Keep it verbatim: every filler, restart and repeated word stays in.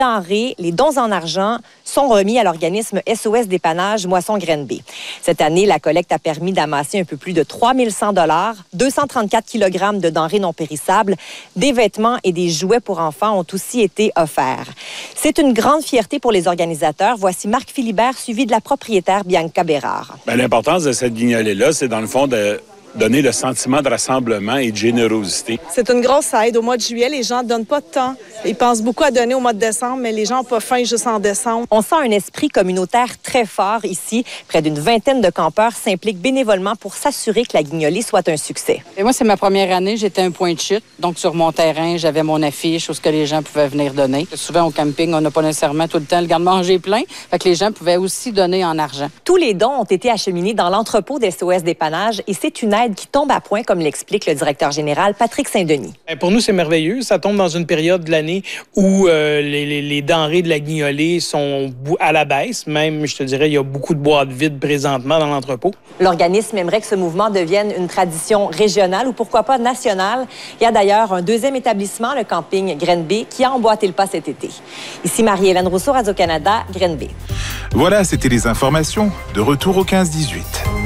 denrées, les dons en argent sont remis à l'organisme S O S Dépannage Moisson-Grenby. Cette année, la collecte a permis d'amasser un peu plus de trois mille cent dollars, deux cent trente-quatre kilogrammes de denrées non périssables, des vêtements et des jouets pour enfants ont aussi été offerts. C'est une grande fierté pour les organisateurs. Voici Marc Philibert, suivi de la propriétaire Bianca Bérard. Bien, l'importance de cette guignolée-là, c'est dans le fond de donner le sentiment de rassemblement et de générosité. C'est une grosse aide. Au mois de juillet, les gens ne donnent pas de temps. Ils pensent beaucoup à donner au mois de décembre, mais les gens n'ont pas faim juste en décembre. On sent un esprit communautaire très fort ici. Près d'une vingtaine de campeurs s'impliquent bénévolement pour s'assurer que la guignolée soit un succès. Et moi, c'est ma première année. J'étais un point de chute. Donc, sur mon terrain, j'avais mon affiche où ce que les gens pouvaient venir donner. Souvent, au camping, on n'a pas nécessairement tout le temps le garde-manger plein. Fait que les gens pouvaient aussi donner en argent. Tous les dons ont été acheminés dans l'entrepôt d'S O S Dépannage et c'est une aide qui tombe à point, comme l'explique le directeur général Patrick Saint-Denis. Pour nous, c'est merveilleux. Ça tombe dans une période de l'année où euh, les, les, les denrées de la guignolée sont à la baisse. Même, je te dirais, il y a beaucoup de boîtes vides présentement dans l'entrepôt. L'organisme aimerait que ce mouvement devienne une tradition régionale ou pourquoi pas nationale. Il y a d'ailleurs un deuxième établissement, le camping Grenby, qui a emboîté le pas cet été. Ici Marie-Hélène Rousseau, Radio-Canada, Grenby. Voilà, c'était les informations. De retour au quinze dix-huit.